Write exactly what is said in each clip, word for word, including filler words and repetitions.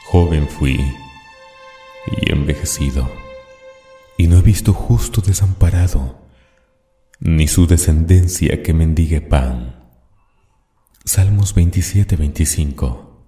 Joven fui y envejecido, y no he visto justo desamparado, ni su descendencia que mendigue pan. Salmos veintisiete, veinticinco.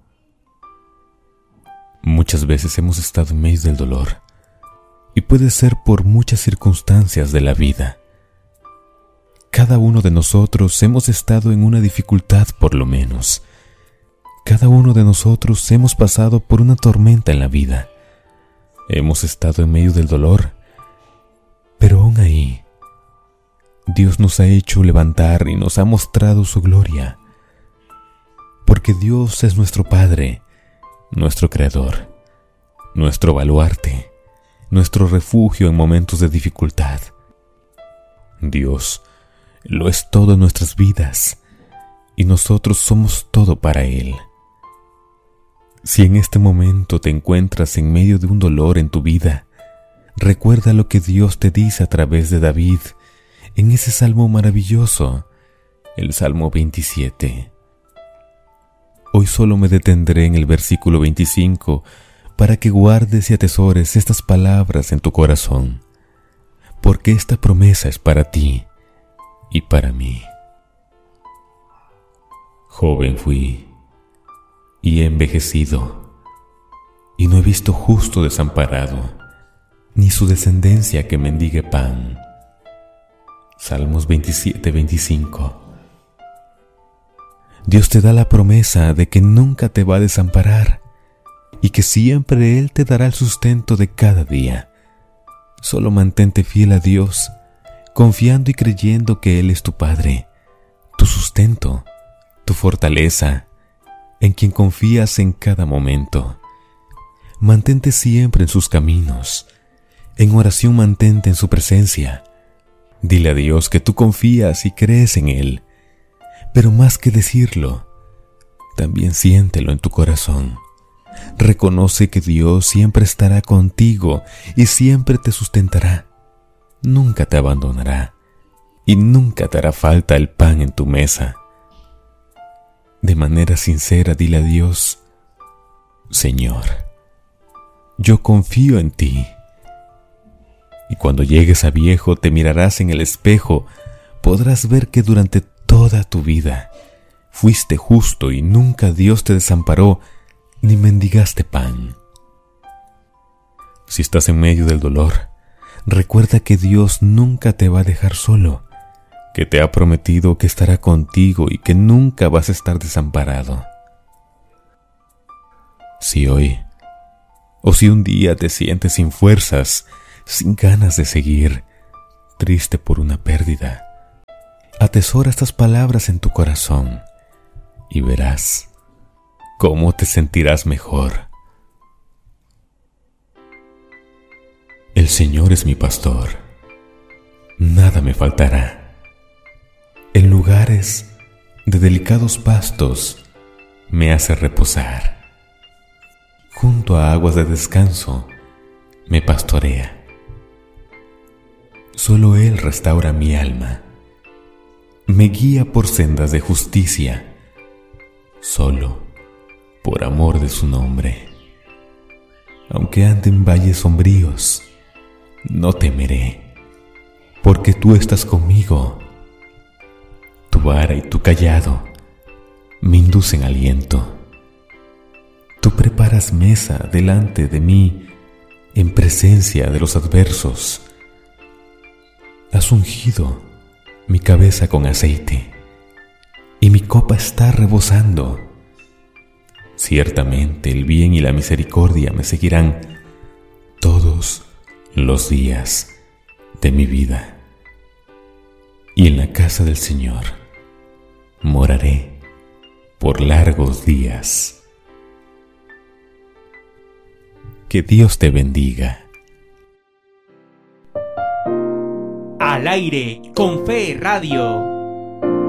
Muchas veces hemos estado en medio del dolor, y puede ser por muchas circunstancias de la vida. Cada uno de nosotros hemos estado en una dificultad por lo menos. Cada uno de nosotros hemos pasado por una tormenta en la vida. Hemos estado en medio del dolor, pero aún ahí, Dios nos ha hecho levantar y nos ha mostrado su gloria. Porque Dios es nuestro Padre, nuestro Creador, nuestro baluarte, nuestro refugio en momentos de dificultad. Dios lo es todo en nuestras vidas y nosotros somos todo para Él. Si en este momento te encuentras en medio de un dolor en tu vida, recuerda lo que Dios te dice a través de David en ese salmo maravilloso, el Salmo veintisiete. Hoy solo me detendré en el versículo veinticinco para que guardes y atesores estas palabras en tu corazón, porque esta promesa es para ti y para mí. Joven fui y he envejecido, y no he visto justo desamparado, ni su descendencia que mendigue pan. Salmos veintisiete, veinticinco. Dios te da la promesa de que nunca te va a desamparar y que siempre Él te dará el sustento de cada día. Solo mantente fiel a Dios, confiando y creyendo que Él es tu Padre, tu sustento, tu fortaleza, en quien confías en cada momento. Mantente siempre en sus caminos. En oración mantente en su presencia. Dile a Dios que tú confías y crees en Él. Pero más que decirlo, también siéntelo en tu corazón. Reconoce que Dios siempre estará contigo y siempre te sustentará. Nunca te abandonará y nunca te hará falta el pan en tu mesa. De manera sincera dile a Dios: Señor, yo confío en ti. Y cuando llegues a viejo te mirarás en el espejo, podrás ver que durante toda tu vida fuiste justo y nunca Dios te desamparó ni mendigaste pan. Si estás en medio del dolor, recuerda que Dios nunca te va a dejar solo, que te ha prometido que estará contigo y que nunca vas a estar desamparado. Si hoy, o si un día te sientes sin fuerzas, sin ganas de seguir, triste por una pérdida, atesora estas palabras en tu corazón y verás cómo te sentirás mejor. El Señor es mi pastor, nada me faltará. En lugares de delicados pastos me hace reposar. Junto a aguas de descanso me pastorea. Solo Él restaura mi alma. Me guía por sendas de justicia, solo por amor de su nombre. Aunque ande en valles sombríos, no temeré, porque tú estás conmigo. Tu vara y tu cayado me inducen aliento. Tú preparas mesa delante de mí en presencia de los adversos. Has ungido mi cabeza con aceite y mi copa está rebosando. Ciertamente el bien y la misericordia me seguirán todos los días de mi vida. Y en la casa del Señor moraré por largos días. Que Dios te bendiga. Al aire con Fe Radio.